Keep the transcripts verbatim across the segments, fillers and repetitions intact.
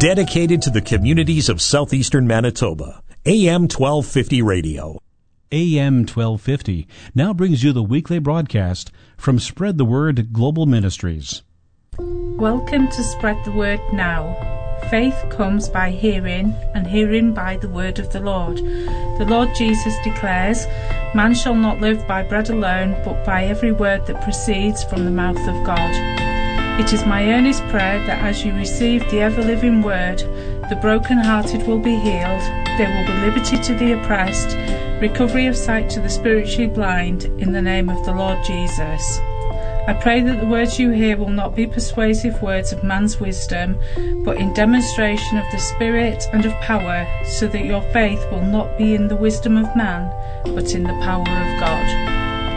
Dedicated to the communities of southeastern Manitoba, A M twelve fifty Radio. A M twelve fifty now brings you the weekly broadcast from Spread the Word Global Ministries. Welcome to Spread the Word Now. Faith comes by hearing, and hearing by the word of the Lord. The Lord Jesus declares, "Man shall not live by bread alone, but by every word that proceeds from the mouth of God." It is my earnest prayer that as you receive the ever-living word, the broken-hearted will be healed, there will be liberty to the oppressed, recovery of sight to the spiritually blind, in the name of the Lord Jesus. I pray that the words you hear will not be persuasive words of man's wisdom, but in demonstration of the Spirit and of power, so that your faith will not be in the wisdom of man, but in the power of God.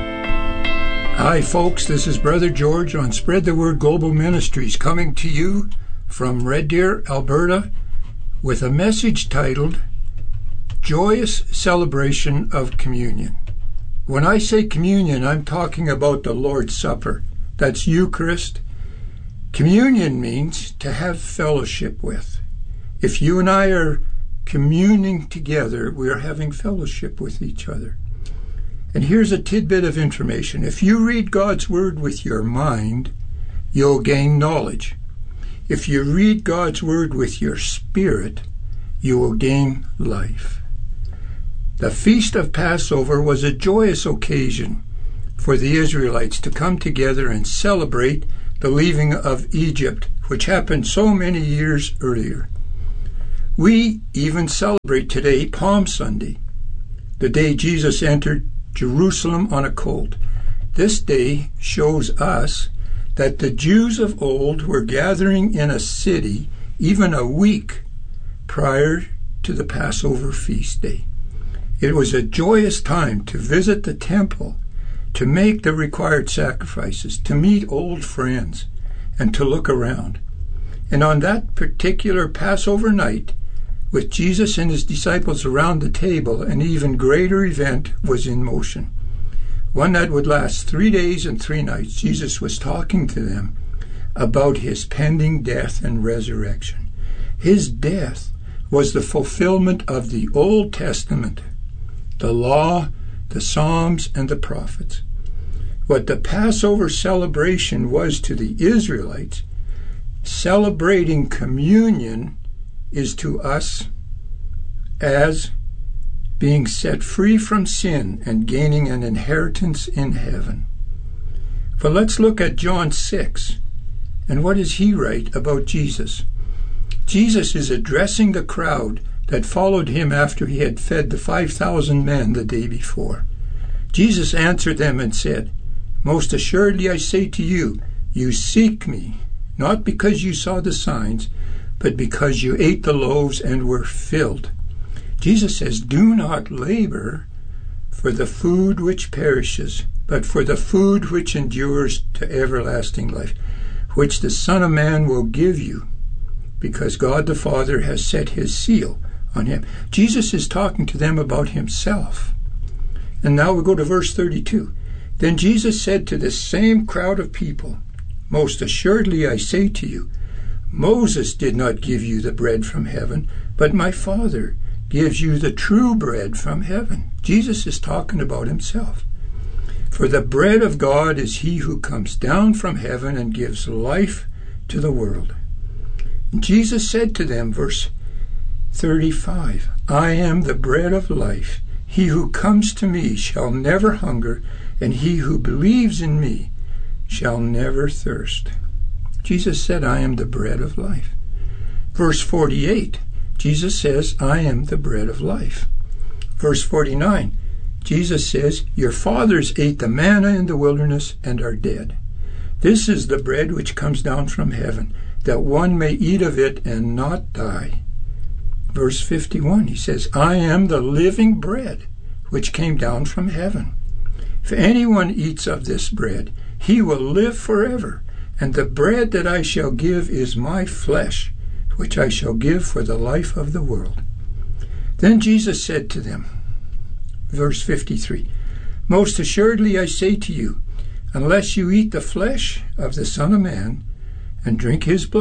Hi folks, this is Brother George on Spread the Word Global Ministries, coming to you from Red Deer, Alberta, with a message titled Joyous Celebration of Communion. When I say communion, I'm talking about the Lord's Supper. That's Eucharist. Communion means to have fellowship with. If you and I are communing together, we are having fellowship with each other. And here's a tidbit of information. If you read God's Word with your mind, you'll gain knowledge. If you read God's Word with your spirit, you will gain life. The Feast of Passover was a joyous occasion for the Israelites to come together and celebrate the leaving of Egypt, which happened so many years earlier. We even celebrate today Palm Sunday, the day Jesus entered Jerusalem on a colt. This day shows us that the Jews of old were gathering in a city even a week prior to the Passover feast day. It was a joyous time to visit the temple, to make the required sacrifices, to meet old friends, and to look around. And on that particular Passover night, with Jesus and his disciples around the table, an even greater event was in motion. One that would last three days and three nights. Jesus was talking to them about his pending death and resurrection. His death was the fulfillment of the Old Testament, the law, the Psalms, and the prophets. What the Passover celebration was to the Israelites, celebrating communion is to us as being set free from sin and gaining an inheritance in heaven. But let's look at John six, and what does he write about Jesus? Jesus is addressing the crowd that followed him after he had fed the five thousand men the day before. Jesus answered them and said, "Most assuredly I say to you, you seek me, not because you saw the signs, but because you ate the loaves and were filled." Jesus says, "Do not labor for the food which perishes, but for the food which endures to everlasting life, which the Son of Man will give you, because God the Father has set his seal on him." Jesus is talking to them about himself. And now we go to verse thirty-two. Then Jesus said to this same crowd of people, "Most assuredly I say to you, Moses did not give you the bread from heaven, but my Father gives you the true bread from heaven." Jesus is talking about himself. "For the bread of God is he who comes down from heaven and gives life to the world." And Jesus said to them, verse thirty-five, "I am the bread of life. He who comes to me shall never hunger, and he who believes in me shall never thirst." Jesus said, "I am the bread of life." Verse forty-eight, Jesus says, "I am the bread of life." Verse forty-nine, Jesus says, "Your fathers ate the manna in the wilderness and are dead. This is the bread which comes down from heaven, that one may eat of it and not die." Verse fifty-one, he says, "I am the living bread which came down from heaven. If anyone eats of this bread, he will live forever. And the bread that I shall give is my flesh, which I shall give for the life of the world." Then Jesus said to them, verse fifty-three, "Most assuredly I say to you, unless you eat the flesh of the Son of Man and drink his blood,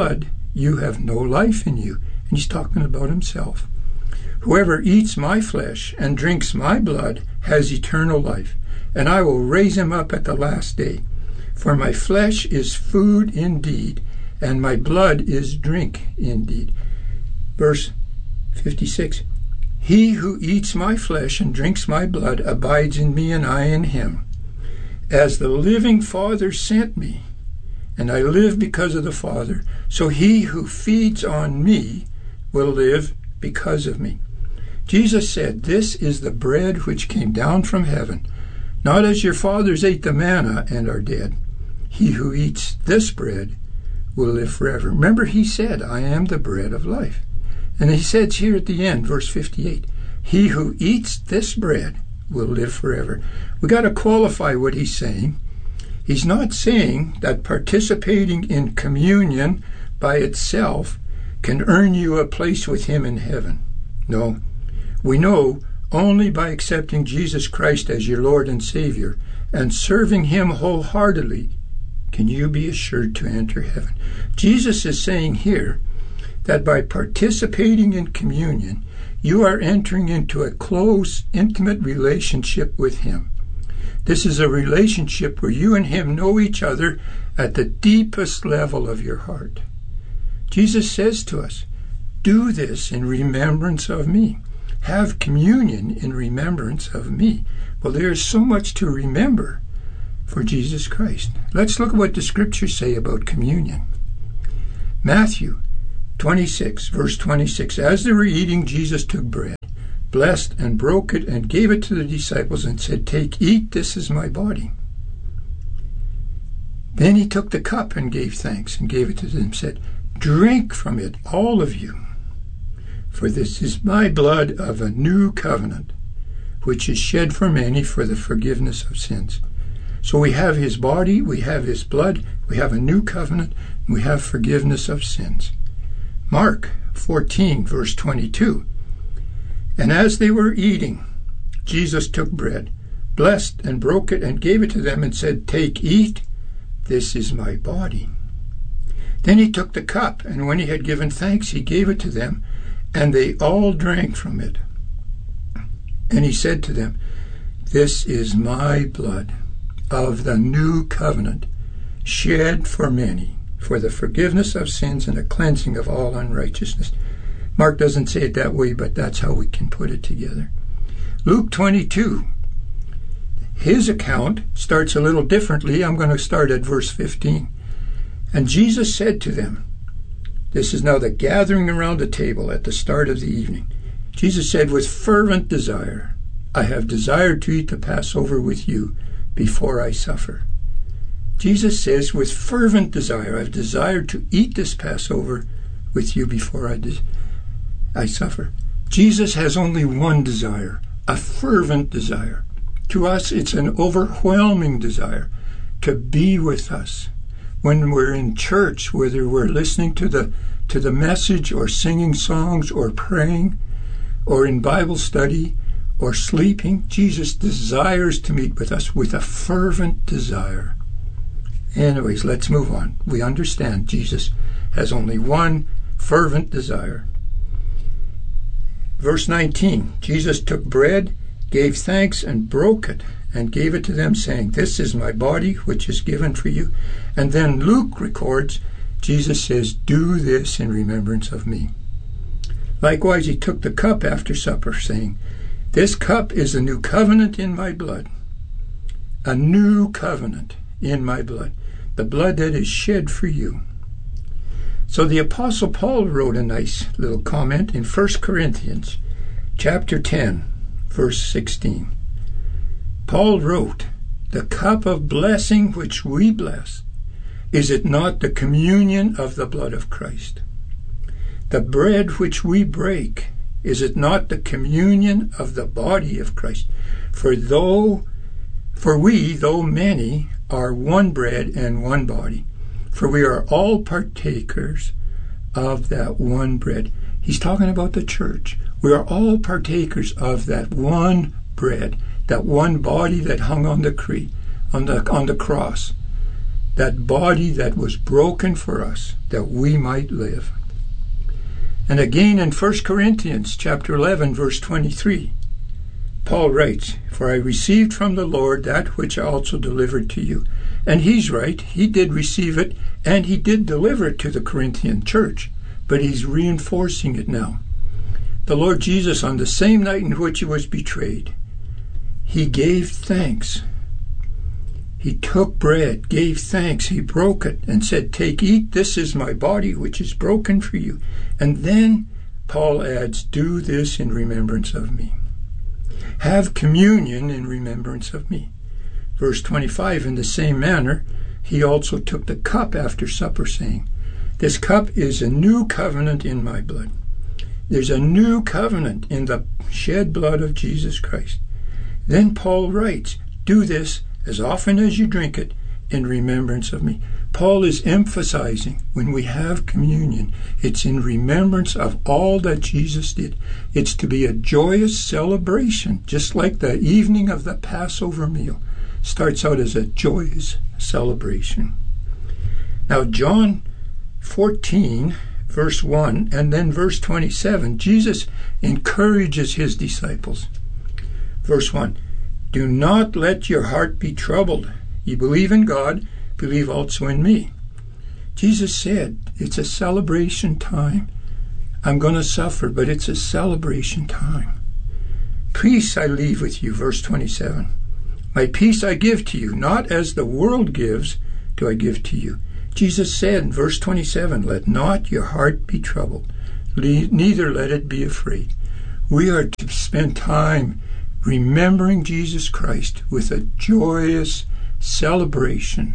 you have no life in you. And he's talking about himself. Whoever eats my flesh and drinks my blood has eternal life, and I will raise him up at the last day. For my flesh is food indeed, and my blood is drink indeed. Verse fifty-six, he who eats my flesh and drinks my blood abides in me, and I in him. As the living Father sent me, and I live because of the Father, so he who feeds on me will live because of me. Jesus said, this is the bread which came down from heaven, not as your fathers ate the manna and are dead. He who eats this bread will live forever. Remember, he said, I am the bread of life. And he says here at the end, verse fifty-eight, he who eats this bread will live forever. We got to qualify what he's saying. He's not saying that participating in communion by itself can earn you a place with him in heaven. No. We know only by accepting Jesus Christ as your Lord and Savior and serving him wholeheartedly can you be assured to enter heaven. Jesus is saying here that by participating in communion, you are entering into a close, intimate relationship with him. This is a relationship where you and him know each other at the deepest level of your heart. Jesus says to us, do this in remembrance of me. Have communion in remembrance of me. Well, there is so much to remember for Jesus Christ. Let's look at what the scriptures say about communion. Matthew twenty-six, verse twenty-six. As they were eating, Jesus took bread, blessed and broke it, and gave it to the disciples and said, take, eat, this is my body. Then he took the cup and gave thanks and gave it to them and said, drink from it, all of you, for this is my blood of a new covenant, which is shed for many for the forgiveness of sins. So we have his body, we have his blood, we have a new covenant, and we have forgiveness of sins. Mark fourteen, verse twenty-two. And as they were eating, Jesus took bread, blessed and broke it, and gave it to them and said, take, eat, this is my body. Then he took the cup, and when he had given thanks, he gave it to them, and they all drank from it. And he said to them, this is my blood of the new covenant, shed for many, for the forgiveness of sins and the cleansing of all unrighteousness. Mark doesn't say it that way, but that's how we can put it together. Luke twenty-two. His account starts a little differently. I'm going to start at verse fifteen. And Jesus said to them, this is now the gathering around the table at the start of the evening. Jesus said, with fervent desire, I have desired to eat the Passover with you before I suffer. Jesus says, with fervent desire, I've desired to eat this Passover with you before I, de- I suffer. Jesus has only one desire, a fervent desire. To us, it's an overwhelming desire to be with us. When we're in church, whether we're listening to the to the message or singing songs or praying or in Bible study or sleeping, Jesus desires to meet with us with a fervent desire. Anyways, let's move on. We understand Jesus has only one fervent desire. Verse nineteen, Jesus took bread, gave thanks, and broke it, and gave it to them, saying, this is my body, which is given for you. And then Luke records, Jesus says, do this in remembrance of me. Likewise, he took the cup after supper, saying, this cup is a new covenant in my blood. A new covenant in my blood. The blood that is shed for you. So the Apostle Paul wrote a nice little comment in First Corinthians chapter ten, verse sixteen. Paul wrote, the cup of blessing which we bless, is it not the communion of the blood of Christ? The bread which we break, is it not the communion of the body of Christ? For though, for we, though many, are one bread and one body, for we are all partakers of that one bread. He's talking about the church. We are all partakers of that one bread, that one body that hung on the cre- on the on the cross. that body that was broken for us, that we might live. And again in First Corinthians chapter eleven, verse twenty-three, Paul writes, "For I received from the Lord that which I also delivered to you." And he's right, he did receive it, and he did deliver it to the Corinthian church, but he's reinforcing it now. The Lord Jesus, on the same night in which he was betrayed, he gave thanks. He took bread, gave thanks, he broke it, and said, "Take, eat, this is my body, which is broken for you." And then Paul adds, "Do this in remembrance of me." Have communion in remembrance of me. Verse twenty-five, in the same manner, he also took the cup after supper, saying, "This cup is a new covenant in my blood." There's a new covenant in the shed blood of Jesus Christ. Then Paul writes, "Do this as often as you drink it in remembrance of me." Paul is emphasizing when we have communion, it's in remembrance of all that Jesus did. It's to be a joyous celebration, just like the evening of the Passover meal starts out as a joyous celebration. Now, John fourteen, verse one, and then verse twenty-seven, Jesus encourages his disciples. Verse one, "Do not let your heart be troubled. You believe in God, believe also in me." Jesus said, it's a celebration time. I'm going to suffer, but it's a celebration time. "Peace I leave with you," verse twenty-seven. "My peace I give to you, not as the world gives, do I give to you." Jesus said in verse twenty-seven, "Let not your heart be troubled, neither let it be afraid." We are to spend time remembering Jesus Christ with a joyous celebration,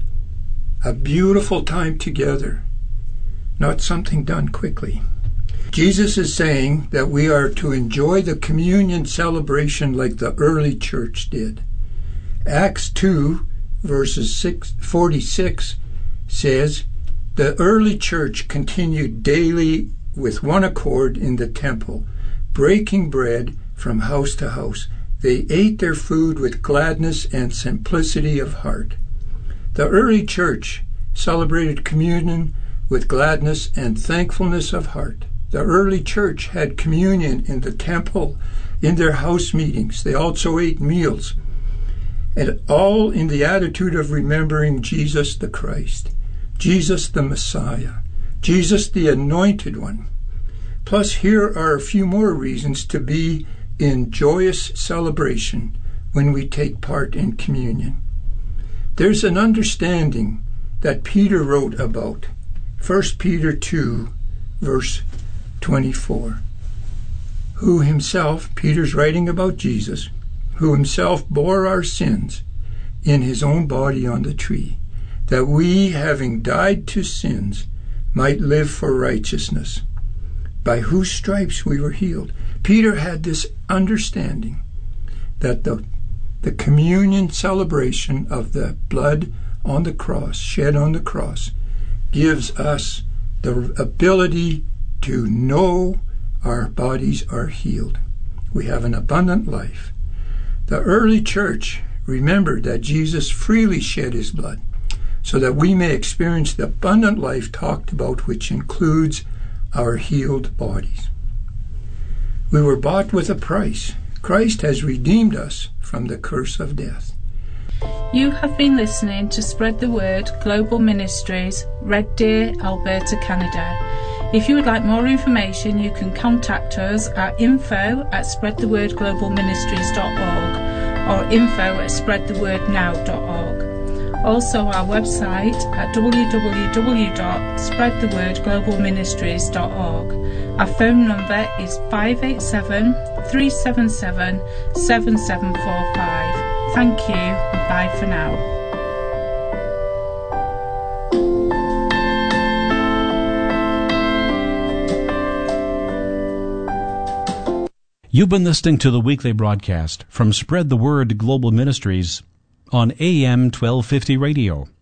a beautiful time together, not something done quickly. Jesus is saying that we are to enjoy the communion celebration like the early church did. Acts two, verses six, forty-six says, "The early church continued daily with one accord in the temple, breaking bread from house to house. They ate their food with gladness and simplicity of heart." The early church celebrated communion with gladness and thankfulness of heart. The early church had communion in the temple, in their house meetings. They also ate meals, and all in the attitude of remembering Jesus the Christ, Jesus the Messiah, Jesus the Anointed One. Plus, here are a few more reasons to be in joyous celebration when we take part in communion. There's an understanding that Peter wrote about. First Peter two, verse twenty-four. Who himself, Peter's writing about Jesus, who himself bore our sins in his own body on the tree, that we, having died to sins, might live for righteousness, by whose stripes we were healed. Peter had this understanding that the, the communion celebration of the blood on the cross, shed on the cross, gives us the ability to know our bodies are healed. We have an abundant life. The early church remembered that Jesus freely shed his blood so that we may experience the abundant life talked about, which includes our healed bodies. We were bought with a price. Christ has redeemed us from the curse of death. You have been listening to Spread the Word Global Ministries, Red Deer, Alberta, Canada. If you would like more information, you can contact us at info at spread the word global ministries dot org or info at spread the word now dot org. Also our website at w w w dot spread the word global ministries dot org. Our phone number is five eight seven, three seven seven, seven seven four five. Thank you and bye for now. You've been listening to the weekly broadcast from Spread the Word Global Ministries on A M twelve fifty Radio.